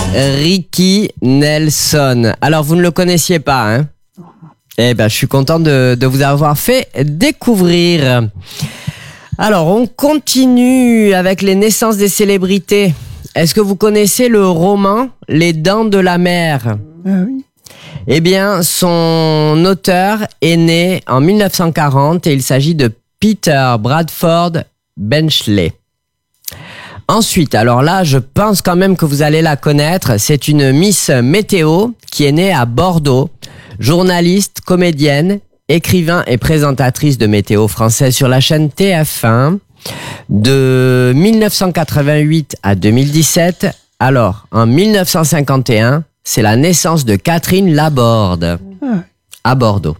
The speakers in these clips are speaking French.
Ricky Nelson. Alors, vous ne le connaissiez pas, hein? Eh ben, je suis content de vous avoir fait découvrir. Alors, on continue avec les naissances des célébrités. Est-ce que vous connaissez le roman Les Dents de la Mer? Oui. Eh bien, son auteur est né en 1940 et il s'agit de Peter Bradford Benchley. Ensuite, alors là, je pense quand même que vous allez la connaître. C'est une Miss Météo qui est née à Bordeaux, journaliste, comédienne, écrivain et présentatrice de météo française sur la chaîne TF1 de 1988 à 2017. Alors, en 1951, c'est la naissance de Catherine Laborde à Bordeaux.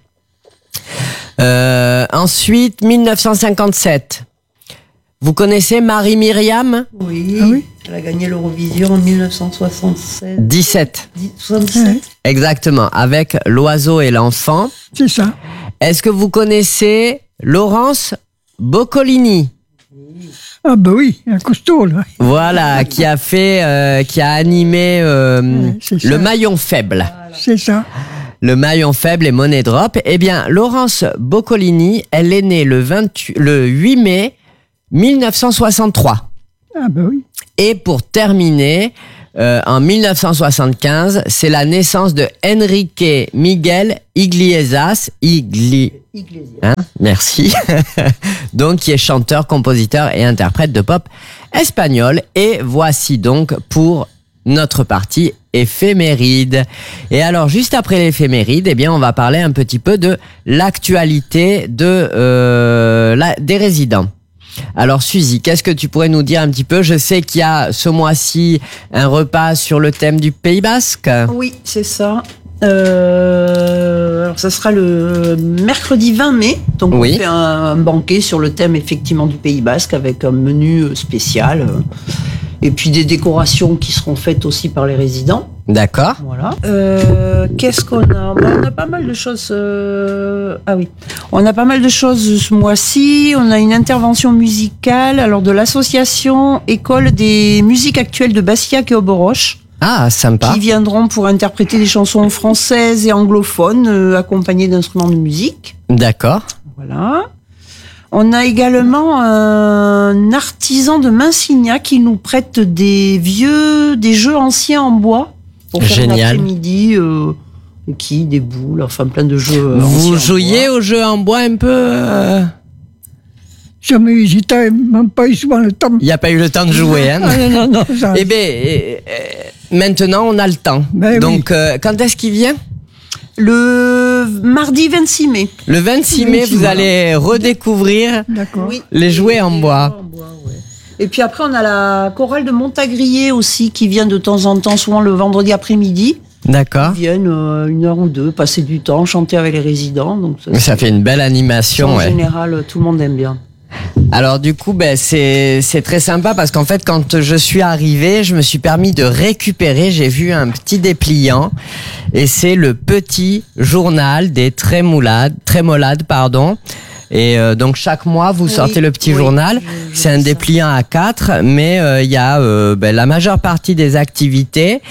Ensuite, 1957. Vous connaissez Marie-Myriam? Oui, Ah oui. Elle a gagné l'Eurovision en 1967. 67. Exactement, avec L'Oiseau et l'Enfant. C'est ça. Est-ce que vous connaissez Laurence Boccolini? Ah ben oui, un costaud là. Voilà, qui a animé c'est ça. Le Maillon Faible. C'est ça. Le Maillon Faible et Money Drop. Eh bien, Laurence Boccolini, elle est née le 8 mai 1963. Ah ben oui. Et pour terminer, en 1975, c'est la naissance de Enrique Miguel Iglesias. Hein, merci. Donc, qui est chanteur, compositeur et interprète de pop espagnol. Et voici donc pour notre partie éphéméride. Et alors, juste après l'éphéméride, eh bien, on va parler un petit peu de l'actualité des résidents. Alors Suzy, qu'est-ce que tu pourrais nous dire un petit peu? Je sais qu'il y a ce mois-ci un repas sur le thème du Pays Basque. Oui, c'est ça. Alors ça sera le mercredi 20 mai. Donc Oui. on fait un banquet sur le thème effectivement du Pays Basque avec un menu spécial. Et puis des décorations qui seront faites aussi par les résidents. D'accord. Voilà. Qu'est-ce qu'on a? On a pas mal de choses. Ah oui. On a pas mal de choses ce mois-ci. On a une intervention musicale alors de l'association École des musiques actuelles de Bassillac et Oboroche. Ah, sympa. Qui viendront pour interpréter des chansons françaises et anglophones accompagnées d'instruments de musique. D'accord. Voilà. On a également un artisan de Minsignac qui nous prête des jeux anciens en bois pour faire Génial. l'après-midi, des boules, enfin plein de jeux. Vous anciens en jouiez bois. au jeu en bois un peu Jamais hésité, même pas eu souvent le temps. Il n'y a pas eu le temps de jouer, hein? Ah, non, ça. Eh bien, maintenant, on a le temps. Ben oui. Donc, quand est-ce qu'il vient? Le mardi 26 mai. Le 26 mai, vous allez redécouvrir D'accord. Oui. les jouets en bois. Ouais. Et puis après, on a la chorale de Montagrier aussi qui vient de temps en temps, souvent le vendredi après-midi. D'accord. Ils viennent 1 heure ou 2, passer du temps, chanter avec les résidents. Donc Ça fait une belle animation, en ouais. général, tout le monde aime bien. Alors du coup, c'est très sympa parce qu'en fait, quand je suis arrivé, je me suis permis de récupérer. J'ai vu un petit dépliant et c'est le petit journal des Trémolades, pardon. Et donc chaque mois, vous sortez le petit journal. C'est un dépliant A4, mais il y a la majeure partie des activités,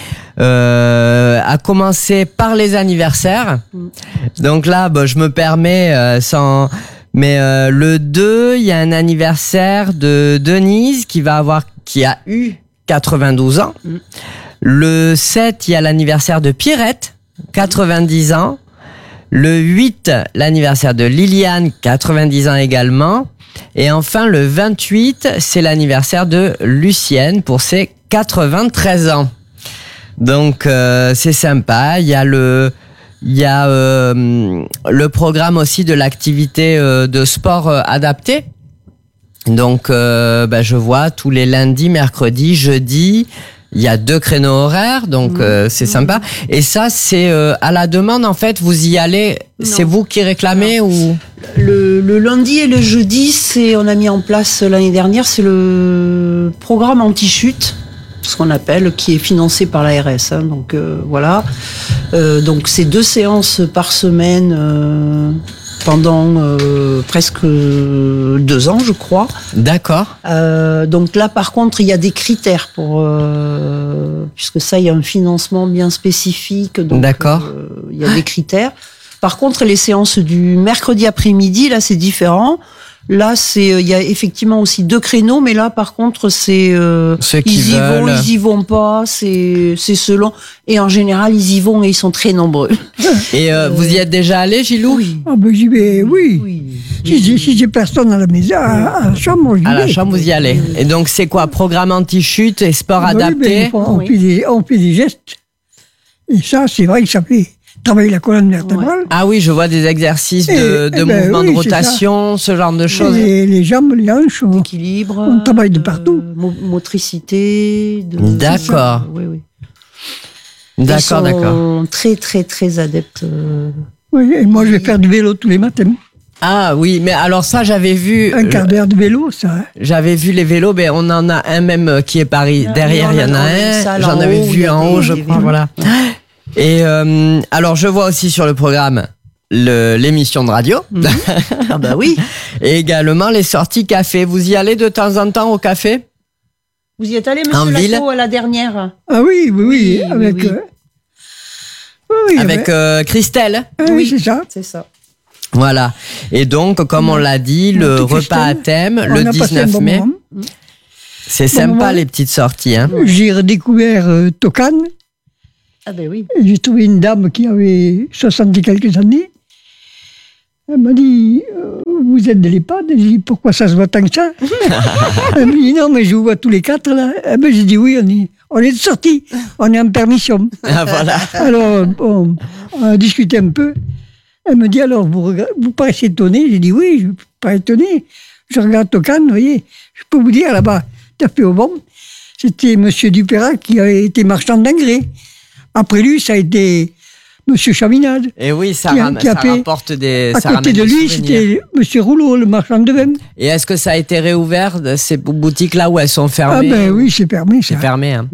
à commencer par les anniversaires. Donc là, je me permets Mais le 2, il y a un anniversaire de Denise qui a eu 92 ans. Le 7, il y a l'anniversaire de Pierrette, 90 ans. Le 8, l'anniversaire de Liliane, 90 ans également. Et enfin, le 28, c'est l'anniversaire de Lucienne pour ses 93 ans. Donc, c'est sympa. Il y a le programme aussi de l'activité de sport adapté. Donc, je vois tous les lundis, mercredis, jeudis, il y a 2 créneaux horaires, donc c'est sympa. Et ça, c'est à la demande, en fait, vous y allez, c'est vous qui réclamez ou Le lundi et le jeudi, on a mis en place l'année dernière, c'est le programme anti-chute, ce qu'on appelle, qui est financé par l'ARS. Donc voilà. Donc c'est 2 séances par semaine pendant presque 2 ans, je crois. D'accord. Donc là, par contre, il y a des critères puisque ça, il y a un financement bien spécifique. Donc, d'accord. Il y a des critères. Par contre, les séances du mercredi après-midi, là, c'est différent. Là, il y a effectivement aussi 2 créneaux, mais là, par contre, c'est ceux qui ils y veulent. vont, ils y vont pas. C'est selon. Et en général, ils y vont et ils sont très nombreux. Et vous y êtes déjà allé, Gilou? Oui. Ah ben j'y vais, oui. Oui. Si j'ai personne à la maison, à la chambre, j'y vais. À la chambre, vous y allez. Et donc, c'est quoi? Programme anti-chute et sport Ah ben oui, adapté? ben, on Oui. fait des gestes. Et ça, c'est vrai que ça fait travailler la colonne vertébrale. Ah oui, je vois des exercices de ben mouvement de oui, c'est rotation, ce genre de choses. Et les jambes, les hanches, Équilibre. on travaille de partout. Motricité. D'accord. Oui, oui. D'accord, Ils d'accord. sont très, très, très adeptes. Oui, et moi, je vais faire du vélo tous les matins. Ah oui, mais alors ça, j'avais vu. Un quart d'heure de vélo, ça. Hein. J'avais vu les vélos, mais on en a un même qui est Paris. Ah, Derrière, il y en a une salle un. J'en en avais haut, il y vu a en haut, des je crois. vélos. Voilà. Et alors, je vois aussi sur le programme l'émission de radio. Ah bah oui. Et également les sorties café. Vous y allez de temps en temps au café? Vous y êtes allé, En monsieur ville Laco, à la dernière? Ah oui, oui, oui, Oui, avec... oui. oui, Avec Christelle. oui, c'est ça. C'est ça. Voilà. Et donc, comme on l'a dit, le Tout repas à Christelle. thème, On le a passé un 19 bon mai. moment. C'est Bon sympa, moment. les petites sorties. Hein. J'ai redécouvert Tocan. Ah ben oui. J'ai trouvé une dame qui avait 60 et quelques années. Elle m'a dit, vous êtes de l'EHPAD? J'ai dit, pourquoi ça se voit tant que ça? Elle m'a dit, non, mais je vous vois tous les 4 là. Eh ben, j'ai dit, oui, on est de sortie, on est en permission. Ah, voilà. Alors, bon, on a discuté un peu. Elle me dit, alors, vous paraissez étonné? J'ai dit, oui, je ne suis pas étonné. Je regarde Tocan, vous voyez, je peux vous dire, là-bas, tout à fait au bon, c'était M. Dupérat qui a été marchand d'engrais. Après lui, ça a été M. Chaminade. Et oui, ça, Qui a ça fait- rapporte des. À ça côté ramène de des lui, souvenirs. c'était M. Rouleau, le marchand de vin. Et est-ce que ça a été réouvert, ces boutiques-là, où elles sont Ah fermées? ben oui, c'est permis, ça. C'est fermé. Hein.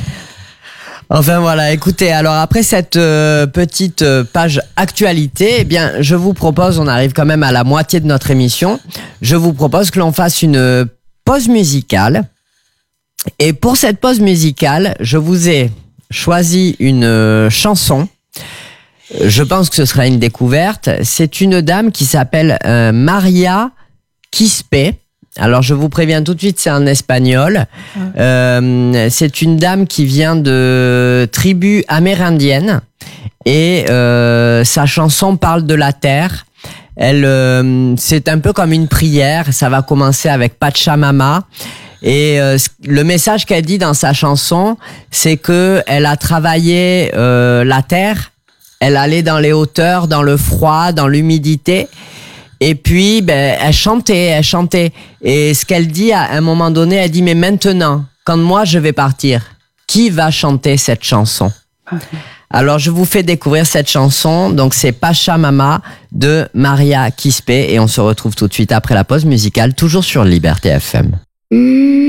Enfin voilà, écoutez, alors après cette petite page actualité, eh bien, je vous propose, on arrive quand même à la moitié de notre émission, je vous propose que l'on fasse une pause musicale. Et pour cette pause musicale, je vous ai choisi une chanson. Je pense que ce sera une découverte. C'est une dame qui s'appelle Maria Quispe. Alors je vous préviens tout de suite, c'est en espagnol. C'est une dame qui vient de tribu amérindienne et sa chanson parle de la terre. C'est un peu comme une prière. Ça va commencer avec Pachamama. Et le message qu'elle dit dans sa chanson, c'est que elle a travaillé la terre. Elle allait dans les hauteurs, dans le froid, dans l'humidité. Et puis, ben, elle chantait. Et ce qu'elle dit, à un moment donné, elle dit, mais maintenant, quand moi je vais partir, qui va chanter cette chanson? Alors, je vous fais découvrir cette chanson. Donc, c'est Pachamama de Maria Quispe. Et on se retrouve tout de suite après la pause musicale, toujours sur Liberté FM.